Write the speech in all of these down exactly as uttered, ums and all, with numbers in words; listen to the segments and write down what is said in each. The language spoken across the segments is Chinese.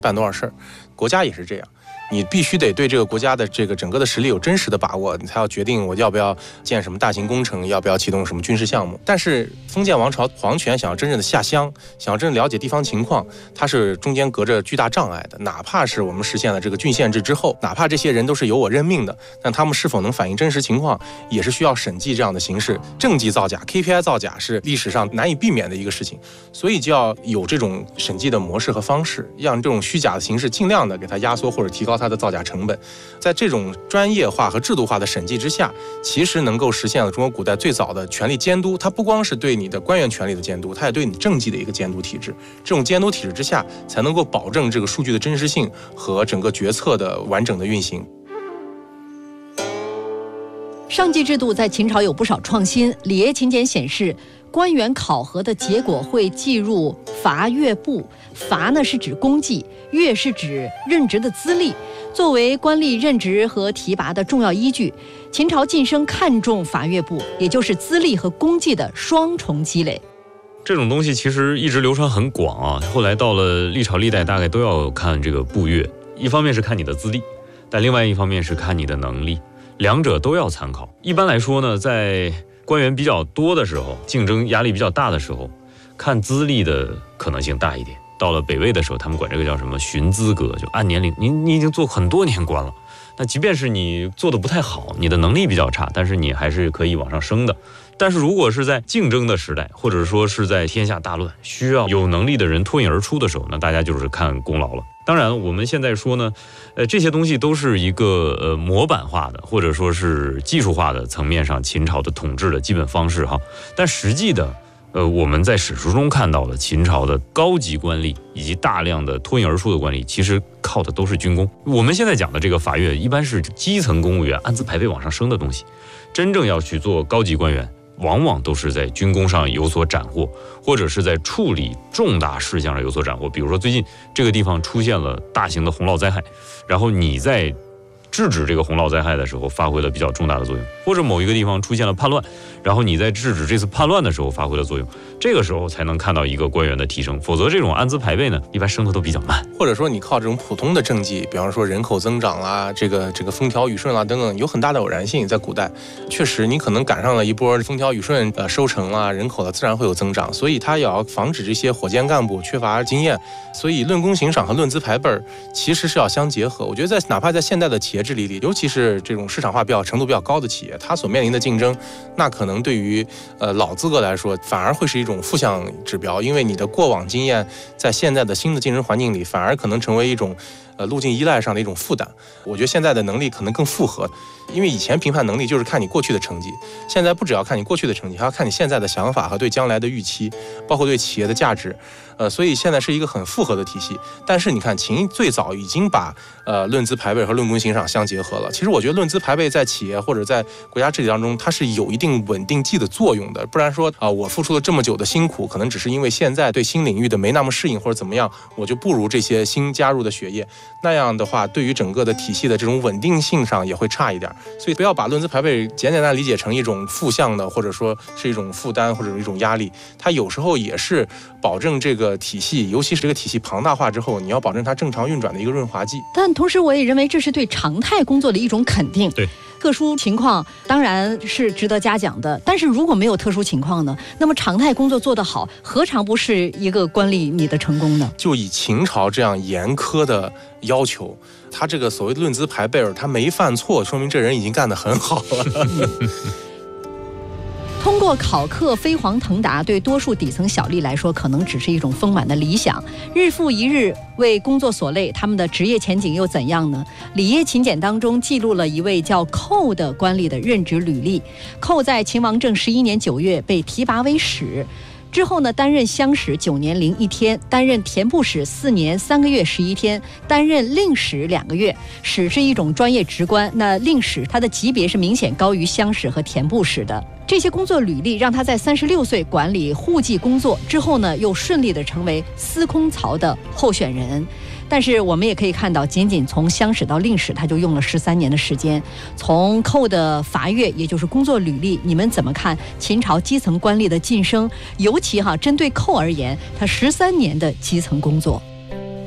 办多少事儿。国家也是这样，你必须得对这个国家的这个整个的实力有真实的把握，你才要决定我要不要建什么大型工程，要不要启动什么军事项目。但是封建王朝皇权想要真正的下乡，想要真正了解地方情况，它是中间隔着巨大障碍的。哪怕是我们实现了这个郡县制之后，哪怕这些人都是由我任命的，但他们是否能反映真实情况，也是需要审计这样的形式。政绩造假 K P I 造假是历史上难以避免的一个事情，所以就要有这种审计的模式和方式，让这种虚假的形式尽量的给它压缩或者提高它的造假成本。在这种专业化和制度化的审计之下，其实能够实现了中国古代最早的权力监督。它不光是对你的官员权力的监督，它也对你政绩的一个监督体制。这种监督体制之下，才能够保证这个数据的真实性和整个决策的完整的运行。 上级制度在秦朝有不少创新。礼业勤俭显示，官员考核的结果会记入罚阅簿。罚呢是指功绩，阅是指任职的资历，作为官吏任职和提拔的重要依据。秦朝晋升看重罚阅簿，也就是资历和功绩的双重积累。 这种东西其实一直流传很广啊，后来到了历朝历代大概都要看这个簿阅，一方面是看你的资历，但另外一方面是看你的能力，两者都要参考。一般来说呢，在官员比较多的时候，竞争压力比较大的时候，看资历的可能性大一点。到了北魏的时候，他们管这个叫什么寻资格，就按年龄，你你已经做很多年官了，那即便是你做的不太好，你的能力比较差，但是你还是可以往上升的。但是如果是在竞争的时代，或者说是在天下大乱，需要有能力的人脱颖而出的时候，那大家就是看功劳了。当然我们现在说呢，呃，这些东西都是一个呃模板化的，或者说是技术化的层面上秦朝的统治的基本方式哈。但实际的呃，我们在史书中看到了秦朝的高级官吏以及大量的脱颖而出的官吏，其实靠的都是军功。我们现在讲的这个法阅，一般是基层公务员按资排辈往上升的东西，真正要去做高级官员，往往都是在军功上有所斩获，或者是在处理重大事项上有所斩获。比如说最近这个地方出现了大型的洪涝灾害，然后你在制止这个洪涝灾害的时候发挥了比较重大的作用，或者某一个地方出现了叛乱，然后你在制止这次叛乱的时候发挥了作用，这个时候才能看到一个官员的提升。否则这种按资排辈呢，一般升的都比较慢。 或者说你靠这种普通的政绩，比方说人口增长啦，这个这个风调雨顺啦等等，有很大的偶然性。在古代确实你可能赶上了一波风调雨顺，呃收成啦，人口的自然会有增长，所以他也要防止这些火箭干部缺乏经验。所以论功行赏和论资排辈其实是要相结合。我觉得在哪怕在现代的企业治理里，尤其是这种市场化比较程度比较高的企业，它所面临的竞争，那可能对于呃老资格来说反而会是一种负向指标，因为你的过往经验在现在的新的竞争环境里反而可能成为一种呃路径依赖上的一种负担。我觉得现在的能力可能更复合，因为以前评判能力就是看你过去的成绩，现在不只要看你过去的成绩，还要看你现在的想法和对将来的预期，包括对企业的价值。呃，所以现在是一个很复合的体系。但是你看秦最早已经把呃论资排辈和论功行赏相结合了。其实我觉得论资排辈在企业或者在国家治理当中，它是有一定稳定剂的作用的。不然说啊、呃，我付出了这么久的辛苦，可能只是因为现在对新领域的没那么适应或者怎么样，我就不如这些新加入的血液。那样的话，对于整个的体系的这种稳定性上也会差一点。所以不要把论资排辈简简单单理解成一种负向的，或者说是一种负担或者一种压力。它有时候也是保证这个体系，尤其是这个体系庞大化之后，你要保证它正常运转的一个润滑剂。 但同时我也认为这是对常态工作的一种肯定。 对， 特殊情况当然是值得嘉奖的，但是如果没有特殊情况呢，那么常态工作做得好，何尝不是一个官吏你的成功呢？ 就以秦朝这样严苛的要求，他这个所谓的论资排辈儿，他没犯错，说明这人已经干得很好了。 通过考课飞黄腾达，对多数底层小吏来说可能只是一种丰满的理想，日复一日为工作所累，他们的职业前景又怎样呢？礼业勤俭当中记录了一位叫寇的官吏的任职履历。寇在秦王政十一年九月被提拔为使，之后呢，担任乡使九年零一天，担任田部使四年三个月十一天，担任令史两个月。史是一种专业职官，那令史它的级别是明显高于乡使和田部使的。这些工作履历让他在三十六岁管理户籍工作之后呢，又顺利的成为司空曹的候选人。但是我们也可以看到，仅仅从乡使到令史，他就用了十三年的时间。从寇的罚阅，也就是工作履历，你们怎么看秦朝基层官吏的晋升？尤其哈，针对寇而言，他十三年的基层工作。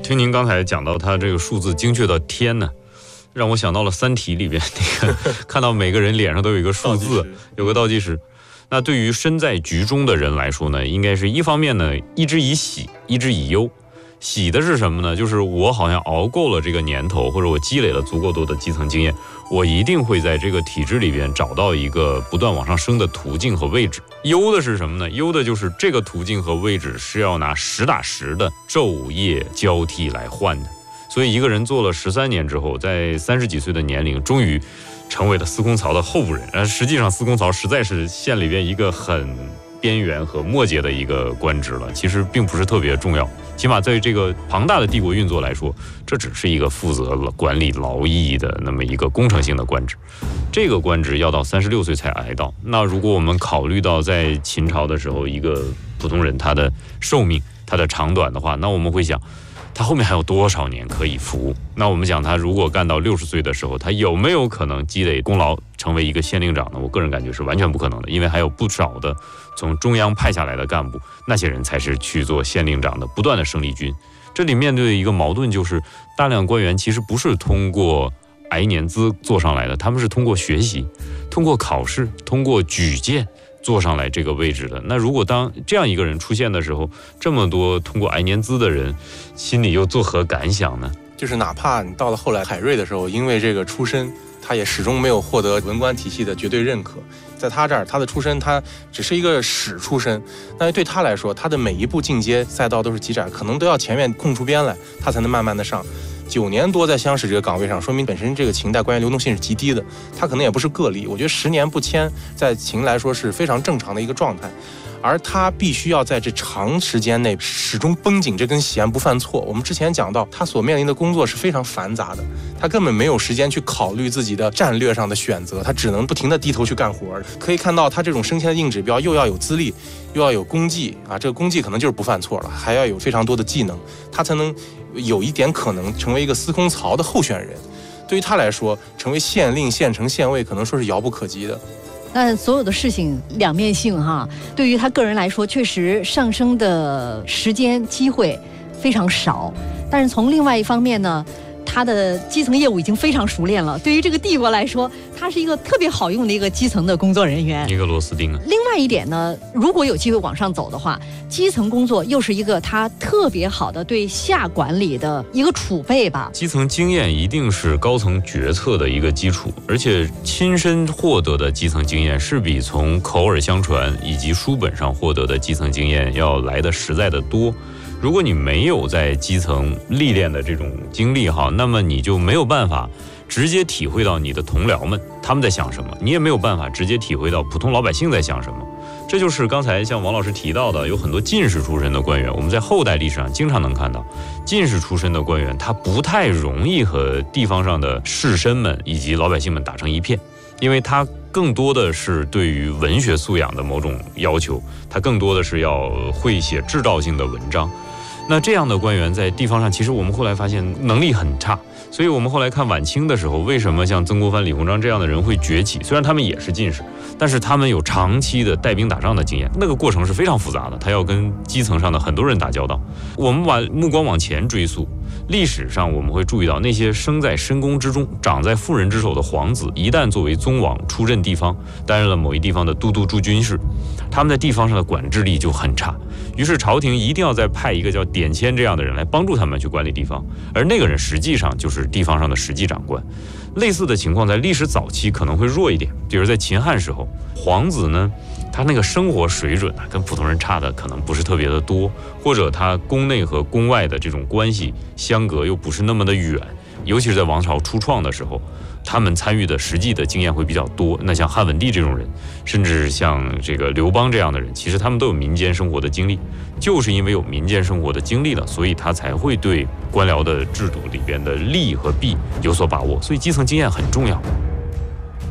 听您刚才讲到他这个数字精确到天呢，让我想到了《三体》里边那个看到每个人脸上都有一个数字，有个倒计时。那对于身在局中的人来说呢，应该是一方面呢，一之以喜，一之以忧。喜的是什么呢？就是我好像熬够了这个年头，或者我积累了足够多的基层经验，我一定会在这个体制里边找到一个不断往上升的途径和位置。忧的是什么呢？忧的就是这个途径和位置是要拿实打实的昼夜交替来换的。所以一个人做了十三年之后，在三十几岁的年龄，终于成为了司空曹的候补人。而实际上，司空曹实在是县里边一个很边缘和末节的一个官职了，其实并不是特别重要。起码在这个庞大的帝国运作来说，这只是一个负责管理劳役的那么一个工程性的官职。这个官职要到三十六岁才挨到。那如果我们考虑到在秦朝的时候，一个普通人他的寿命、他的长短的话，那我们会想，他后面还有多少年可以服务？那我们讲，他如果干到六十岁的时候，他有没有可能积累功劳成为一个县令长呢？我个人感觉是完全不可能的，因为还有不少的从中央派下来的干部，那些人才是去做县令长的不断的生力军。这里面对的一个矛盾就是，大量官员其实不是通过挨年资做上来的，他们是通过学习、通过考试、通过举荐做上来这个位置的。那如果当这样一个人出现的时候，这么多通过挨年资的人，心里又作何感想呢？ 就是哪怕你到了后来海瑞的时候，因为这个出身，他也始终没有获得文官体系的绝对认可。在他这儿，他的出身他只是一个史出身，但是对他来说，他的每一步进阶赛道都是极窄，可能都要前面空出边来，他才能慢慢的上。九年多在乡试这个岗位上，说明本身这个秦代官员流动性是极低的，他可能也不是个例。我觉得十年不迁，在秦来说是非常正常的一个状态。而他必须要在这长时间内始终绷紧这根弦不犯错。我们之前讲到，他所面临的工作是非常繁杂的，他根本没有时间去考虑自己的战略上的选择，他只能不停地低头去干活。可以看到他这种升迁的硬指标，又要有资历，又要有功绩啊，这个功绩可能就是不犯错了，还要有非常多的技能，他才能有一点可能成为一个司空曹的候选人。对于他来说，成为县令、县丞、县尉，可能说是遥不可及的。 但所有的事情两面性哈，对于他个人来说，确实上升的时间机会非常少。但是从另外一方面呢，他的基层业务已经非常熟练了。对于这个帝国来说，他是一个特别好用的一个基层的工作人员， 一个螺丝钉啊。 另外一点呢，如果有机会往上走的话，基层工作又是一个他特别好的对下管理的一个储备吧。 基层经验一定是高层决策的一个基础，而且亲身获得的基层经验是比从口耳相传以及书本上获得的基层经验要来的实在的多。如果你没有在基层历练的这种经历哈，那么你就没有办法直接体会到你的同僚们他们在想什么，你也没有办法直接体会到普通老百姓在想什么。这就是刚才像王老师提到的，有很多进士出身的官员，我们在后代历史上经常能看到，进士出身的官员他不太容易和地方上的士绅们以及老百姓们打成一片，因为他更多的是对于文学素养的某种要求，他更多的是要会写指导性的文章。那这样的官员在地方上，其实我们后来发现能力很差，所以我们后来看晚清的时候，为什么像曾国藩、李鸿章这样的人会崛起？虽然他们也是进士，但是他们有长期的带兵打仗的经验，那个过程是非常复杂的，他要跟基层上的很多人打交道。我们把目光往前追溯，历史上我们会注意到，那些生在深宫之中、长在妇人之手的皇子，一旦作为宗王出任地方，担任了某一地方的都督诸军事，他们在地方上的管制力就很差。于是朝廷一定要再派一个叫典签这样的人来帮助他们去管理地方，而那个人实际上就是地方上的实际长官。类似的情况在历史早期可能会弱一点，比如在秦汉时候，皇子呢，他那个生活水准啊，跟普通人差的可能不是特别的多，或者他宫内和宫外的这种关系相隔又不是那么的远，尤其是在王朝初创的时候，他们参与的实际的经验会比较多。那像汉文帝这种人，甚至像这个刘邦这样的人，其实他们都有民间生活的经历，就是因为有民间生活的经历了，所以他才会对官僚的制度里边的利和弊有所把握，所以基层经验很重要。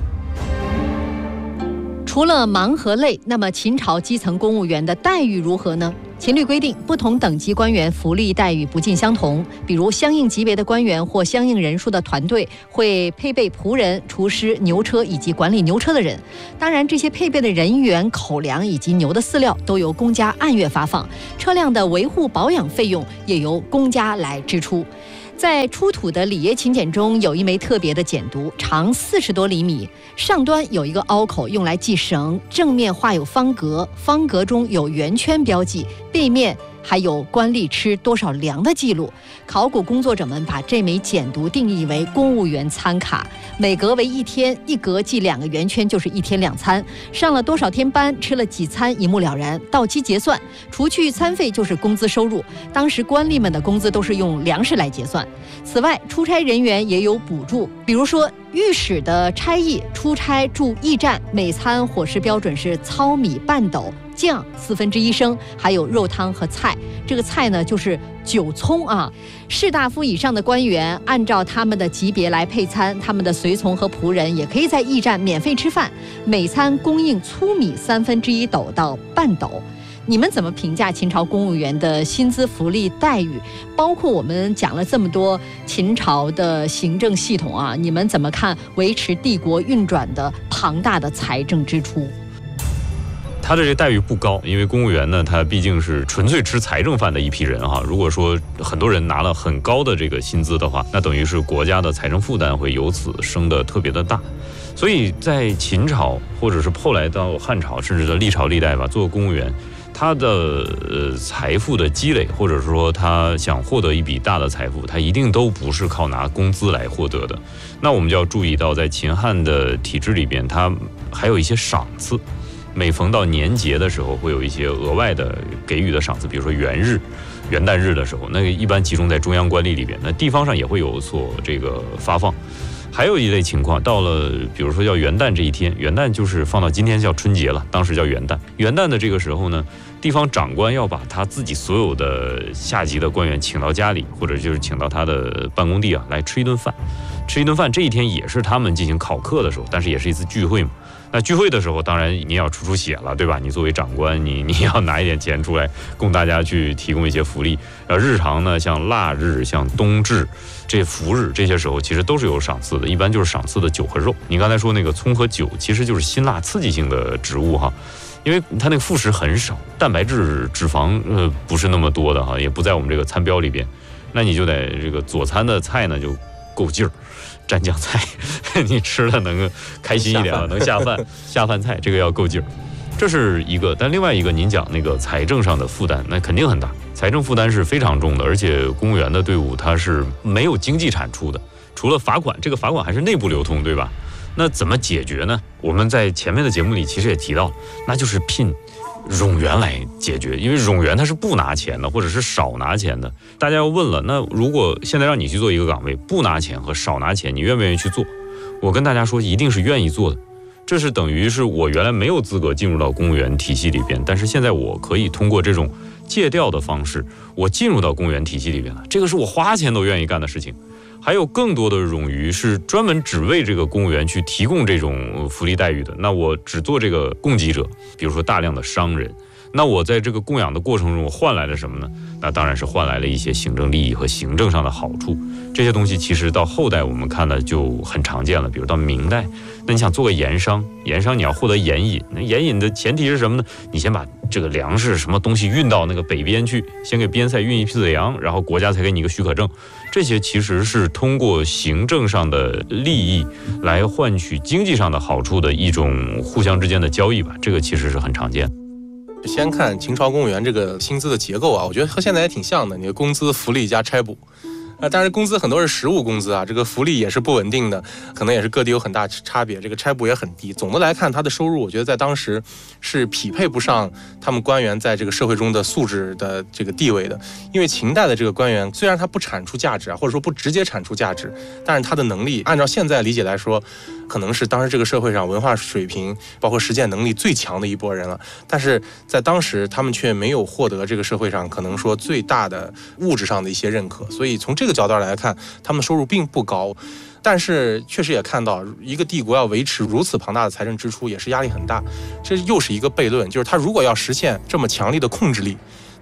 除了忙和累，那么秦朝基层公务员的待遇如何呢？ 秦律规定，不同等级官员福利待遇不尽相同，比如相应级别的官员或相应人数的团队会配备仆人、厨师、牛车以及管理牛车的人。当然，这些配备的人员、口粮以及牛的饲料都由公家按月发放，车辆的维护保养费用也由公家来支出。在出土的里耶秦简中，有一枚特别的简牍，长四十多厘米，上端有一个凹口，用来系绳，正面画有方格，方格中有圆圈标记，背面还有官吏吃多少粮的记录。考古工作者们把这枚简牍定义为公务员餐卡，每格为一天，一格记两个圆圈，就是一天两餐。上了多少天班，吃了几餐，一目了然。到期结算，除去餐费就是工资收入。当时官吏们的工资都是用粮食来结算。此外，出差人员也有补助，比如说御史的差役出差驻驿站，每餐伙食标准是糙米半斗，酱四分之一升，还有肉汤和菜。这个菜呢，就是韭葱啊。士大夫以上的官员按照他们的级别来配餐，他们的随从和仆人也可以在驿站免费吃饭，每餐供应粗米三分之一斗到半斗。你们怎么评价秦朝公务员的薪资福利待遇？包括我们讲了这么多秦朝的行政系统啊，你们怎么看维持帝国运转的庞大的财政支出？ 他的这个待遇不高，因为公务员呢，他毕竟是纯粹吃财政饭的一批人哈。如果说很多人拿了很高的这个薪资的话，那等于是国家的财政负担会由此升得特别的大。所以在秦朝或者是后来到汉朝，甚至到历朝历代吧，做公务员，他的呃财富的积累，或者说他想获得一笔大的财富，他一定都不是靠拿工资来获得的。那我们就要注意到，在秦汉的体制里边，它还有一些赏赐。每逢到年节的时候，会有一些额外的给予的赏赐，比如说元日、元旦日的时候，那个一般集中在中央官吏里边，那地方上也会有所这个发放。还有一类情况，到了比如说叫元旦这一天，元旦就是放到今天叫春节了，当时叫元旦。元旦的这个时候呢，地方长官要把他自己所有的下级的官员请到家里，或者就是请到他的办公地啊，来吃一顿饭。吃一顿饭，这一天也是他们进行考课的时候，但是也是一次聚会嘛。那聚会的时候，当然你要出出血了，对吧？你作为长官，你你要拿一点钱出来，供大家去提供一些福利。然后日常呢，像腊日、像冬至、这伏日这些时候，其实都是有赏赐的，一般就是赏赐的酒和肉。你刚才说那个葱和酒，其实就是辛辣刺激性的植物哈，因为它那个副食很少，蛋白质、脂肪呃不是那么多的哈，也不在我们这个餐标里边，那你就得这个佐餐的菜呢就够劲儿。蘸酱菜，你吃了能开心一点啊，能下饭，下饭菜这个要够劲儿，这是一个。但另外一个，您讲那个财政上的负担，那肯定很大，财政负担是非常重的，而且公务员的队伍它是没有经济产出的，除了罚款，这个罚款还是内部流通，对吧？那怎么解决呢？我们在前面的节目里其实也提到，那就是聘冗员来解决，因为冗员他是不拿钱的，或者是少拿钱的。大家要问了，那如果现在让你去做一个岗位，不拿钱和少拿钱，你愿不愿意去做？我跟大家说，一定是愿意做的。这是等于是我原来没有资格进入到公务员体系里边，但是现在我可以通过这种借调的方式，我进入到公务员体系里边了。这个是我花钱都愿意干的事情。还有更多的冗余是专门只为这个公务员去提供这种福利待遇的，那我只做这个供给者，比如说大量的商人，那我在这个供养的过程中，我换来了什么呢？那当然是换来了一些行政利益和行政上的好处。这些东西其实到后代我们看的就很常见了，比如到明代，那你想做个盐商，盐商你要获得盐引，那盐引的前提是什么呢？你先把这个粮食什么东西运到那个北边去，先给边塞运一批次粮，然后国家才给你一个许可证。这些其实是通过行政上的利益来换取经济上的好处的一种互相之间的交易吧，这个其实是很常见的。 先看秦朝公务员这个薪资的结构啊，我觉得和现在也挺像的，你的工资、福利加差补。啊，当然工资很多是实物工资啊，这个福利也是不稳定的，可能也是各地有很大差别，这个差补也很低。总的来看，他的收入我觉得在当时是匹配不上他们官员在这个社会中的素质的这个地位的。因为秦代的这个官员虽然他不产出价值啊，或者说不直接产出价值，但是他的能力按照现在理解来说，可能是当时这个社会上文化水平包括实践能力最强的一波人了。但是在当时他们却没有获得这个社会上可能说最大的物质上的一些认可，所以从这个角度来看，他们收入并不高。但是确实也看到，一个帝国要维持如此庞大的财政支出也是压力很大。这又是一个悖论，就是他如果要实现这么强力的控制力，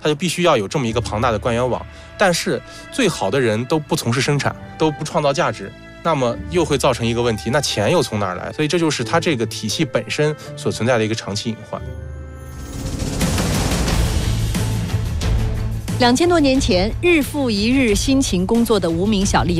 它就必须要有这么一个庞大的官员网。但是最好的人都不从事生产，都不创造价值，那么又会造成一个问题，那钱又从哪儿来？所以这就是它这个体系本身所存在的一个长期隐患。 两千多年前，日复一日辛勤工作的无名小吏